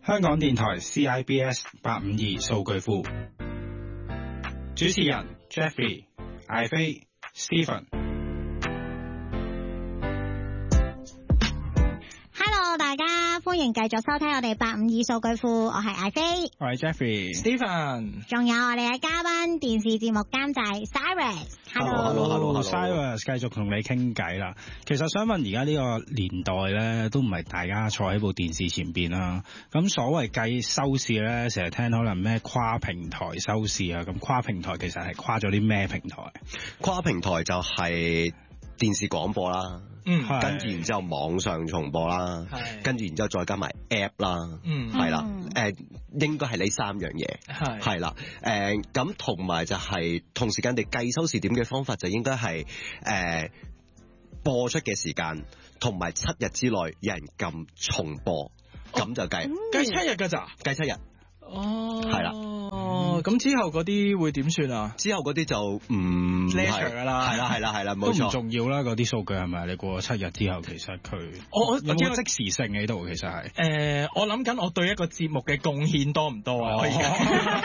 香港電台 CIBS 852數據庫，主持人 Jeffrey、艾飛、Stephen。 大家歡迎繼續收聽我哋852數據庫，我係艾飛， 我係 Jeffrey、Stephen， 仲有我哋嘅嘉賓電視節目監製 Cyrus。Hello，Cyrus 繼續同你傾偈啦。其實想問而家呢個年代咧，都唔係大家坐喺部電視前邊啦。咁所謂計收視咧，成日聽可能咩跨平台收視啊。咁跨平台其實係跨咗啲咩平台？ 跨平台就係電視廣播啦。跟住然之後網上重播啦，跟住然之後再加埋 app 啦，係啦，應該係呢三樣嘢，係啦，咁同埋就係同時間地計收視點嘅方法就應該係播出嘅時間同埋7日之內有人撳重播，咁就計 7日㗎咋？ 計7日。 哦， 係啦， 咁之後嗰啲會點算啊？ 之後嗰啲就唔係㗎啦， 係啦，冇錯， 都唔重要啦。嗰啲數據係咪？你過咗7日之後，其實佢有冇即時性喺度？其實係我諗緊我對一個節目嘅貢獻多唔多啊？我而家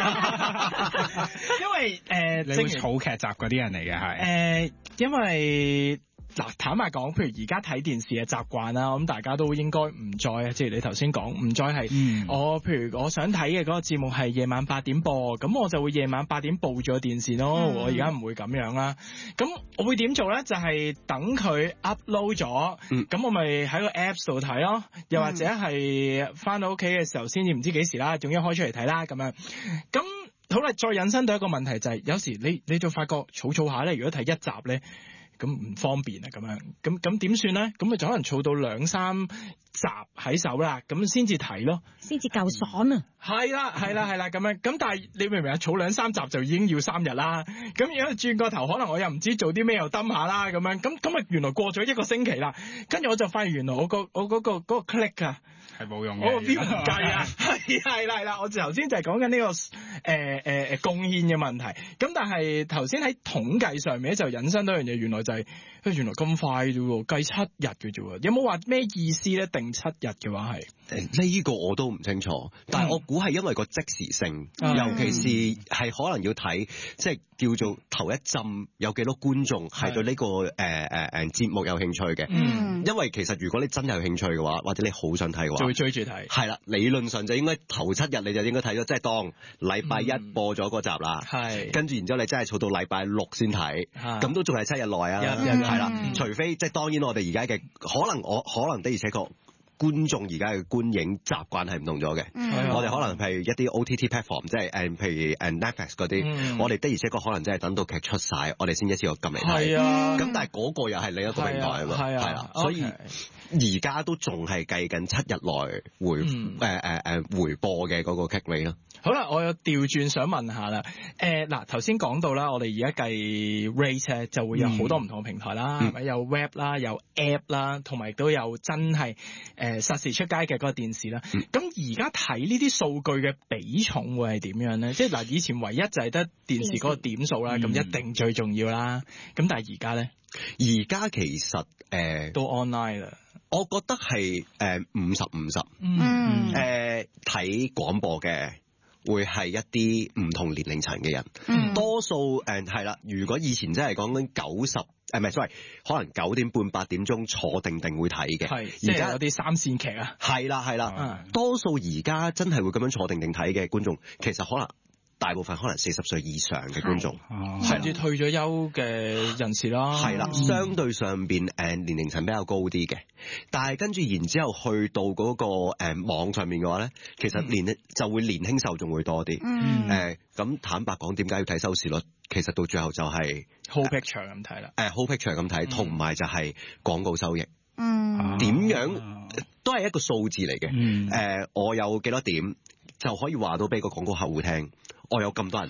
因為你會儲劇集嗰啲人嚟嘅係因為。嗱，坦白講，譬如而家睇電視嘅習慣啦，咁大家都應該唔再，即係你頭先講，唔再係譬如我想睇嘅嗰個節目係夜晚8點播，咁我就會夜晚8點報咗電視咯。我而家唔會咁樣啦。咁我會點做咧？就係等佢 upload 咗，咁我咪喺個 Apps 度睇咯。又或者係翻到屋企嘅時候先至唔知幾時啦，總之開出嚟睇啦咁樣。咁好啦，再引申到一個問題就係，有時你就發覺儲下咧，如果睇一集咧。咁唔方便啊，咁樣咁點算咧？咁咪就可能儲到2-3集喺手啦，咁先至睇咯， 先至夠爽啊！ 係啦，咁樣。咁但係你明唔明啊？儲2-3集就已經要3日啦。咁如果轉個頭，可能我又唔知做啲咩又登下啦，咁樣。咁啊，原來過咗1個星期啦。跟住我就發現原來我嗰個 click 啊係冇用嘅， 我個標唔計啊。係啦，我頭先就係講緊呢個貢獻嘅問題。咁但係頭先喺統計上面就引申到一樣嘢，原來就係原來咁快啫喎，計7日嘅啫喎。有冇話咩意思咧？定7日嘅話係呢個我都唔清楚，但係我估係因為個即時性，尤其是係可能要睇即係叫做頭一陣有幾多觀眾係對呢個節目有興趣嘅。因為其實如果你真係有興趣嘅話，或者你好想睇嘅話， 就會追住睇。 係啦，理論上就應該頭7日你就應該睇咗，即係當禮拜1播咗嗰集啦，跟住然之後你真係儲到禮拜6先睇，咁都仲係7日內啊，係啦，除非即係當然我哋而家嘅可能的而且確。觀眾而家嘅觀影習慣係唔同咗嘅，我哋可能譬如一啲 OTT platform， 即係譬如Netflix 嗰啲，我哋的而且確可能真係等到劇出晒，我哋先一次過撳嚟睇。咁但係嗰個又係另一個平台啊嘛，係啦，所以而家都仲係計緊7日內回播嘅嗰個 click rate 咯。 好啦，我有調轉想問下啦。嗱，頭先講到啦，我哋而家計 rate 咧就會有好多唔同嘅平台啦，係咪？有 web 啦，有 app 啦，同埋亦都有真係實時出街嘅嗰個電視啦。咁而家睇呢啲數據嘅比重會係點樣咧？即係嗱，以前唯一就係得電視嗰個點數啦，咁一定最重要啦。咁但係而家咧？ 而家其實都 online 啦。 我覺得係50-50。睇廣播嘅。會係一啲唔同年齡層嘅人，多數係啦。如果以前真係講緊可能9點半8點鐘坐定會睇嘅， 而家有啲3線劇啊， 係啦，多數而家真係會咁樣坐定睇嘅觀眾，其實可能大部分可能40歲以上嘅觀眾， 甚至退咗休嘅人士啦， 係啦，相對上邊年齡層比較高啲嘅。但係跟住然之後去到嗰個網上面嘅話咧，其實就會年輕受眾會多啲。咁坦白講，點解要睇收視率？其實到最後就係 whole picture 咁睇啦 ，whole picture 咁睇，同埋就係廣告收益。點樣都係一個數字嚟嘅。我有幾多點就可以話到俾個廣告客戶聽。我有咁多人睇，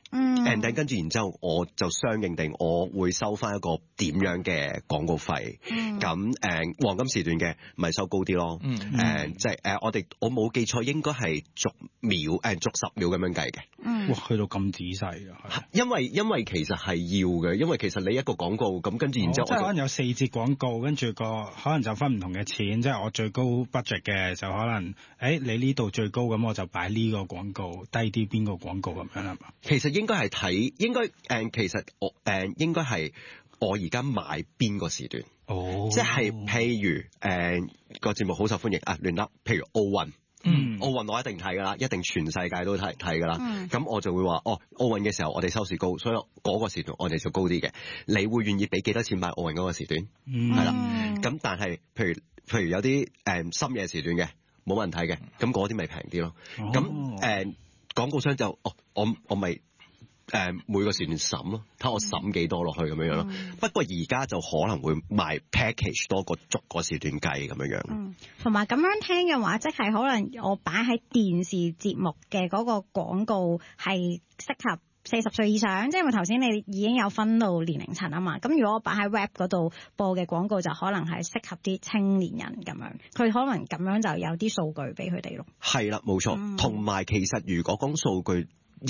and then 跟住然之後我就相應地我會收翻一個點樣嘅廣告費，咁黃金時段嘅咪收高啲咯，即係我冇記錯應該係逐10秒咁樣計嘅， 哇去到咁仔細㗎， 因為其實係要嘅，因為其實你一個廣告咁跟住然之後即係可能有4節廣告，跟住可能就分唔同嘅錢，即係我最高 budget 嘅就可能你呢度最高咁我就擺呢個廣告，低啲邊個廣告咁樣係嘛？ 其實應該係睇，其實我應該係我而家買邊個時段，即係譬如個節目好受歡迎啊，亂噏，譬如奧運，奧運我一定睇㗎啦，一定全世界都睇㗎啦，咁我就會話奧運嘅時候我哋收視高，所以嗰個時段我哋就高啲嘅，你會願意俾幾多錢買奧運嗰個時段？係啦，咁但係譬如有啲深夜時段嘅冇問題嘅，咁嗰啲咪平啲咯，咁廣告商就我咪每個時段審咯，睇我審幾多落去咁樣咯。不過而家就可能會賣 package 多過逐個時段計咁樣。 同埋咁樣聽嘅話，即係可能我擺喺電視節目嘅嗰個廣告係適合40歲以上，即係因為頭先你已經有分到年齡層啊嘛。咁如果我擺喺 web 嗰度播嘅廣告，就可能係適合啲青年人咁樣，佢可能咁樣就有啲數據俾佢哋咯。 係啦，冇錯。同埋其實如果講數據，